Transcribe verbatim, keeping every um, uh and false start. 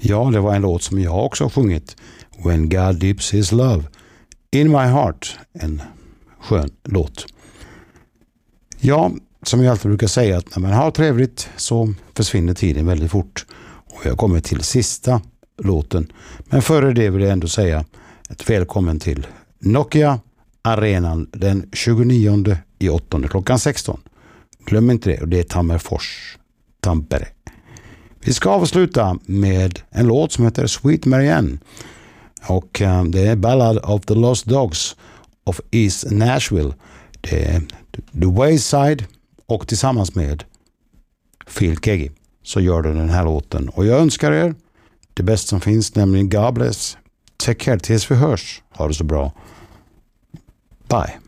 Ja, det var en låt som jag också har sjungit. When God Dips His Love in My Heart. En skön låt. Ja, som jag alltid brukar säga, att när man har trevligt så försvinner tiden väldigt fort. Och jag kommer till sista låten. Men före det vill jag ändå säga ett välkommen till Nokia Arenan den tjugonionde i åttonde klockan sexton. Glöm inte det, och det är Tammerfors, Tampere. Vi ska avsluta med en låt som heter Sweet Marianne. Och um, det är Ballad of the Lost Dogs of East Nashville. Det är The Wayside och tillsammans med Phil Keaggy så gör du den här låten. Och jag önskar er det bästa som finns, nämligen God bless. Take care tills vi hörs. Ha det så bra. Bye.